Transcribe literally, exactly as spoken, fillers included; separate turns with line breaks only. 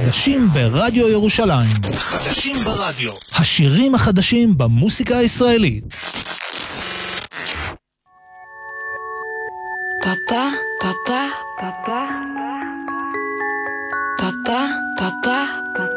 חדשים ברדיו ירושלים. חדשים ברדיו. השירים החדשים במוסיקה הישראלית.
פאפה, פאפה, פאפה. פאפה, פאפה, פאפה.